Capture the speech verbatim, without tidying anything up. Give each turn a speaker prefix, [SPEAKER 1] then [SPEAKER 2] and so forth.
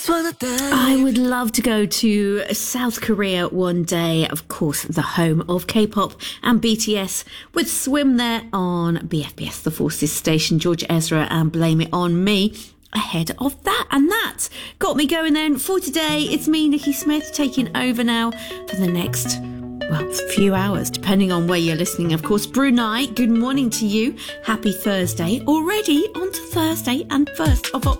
[SPEAKER 1] I would love to go to South Korea one day, of course, the home of K-pop and B T S, with Swim there on B F B S The Forces station, George Ezra and Blame It On Me ahead of that. And that got me going then for today. It's me, Nikki Smith, taking over now for the next, well, few hours, depending on where you're listening. Of course, Brunei, good morning to you. Happy Thursday. Already on to Thursday and first of October.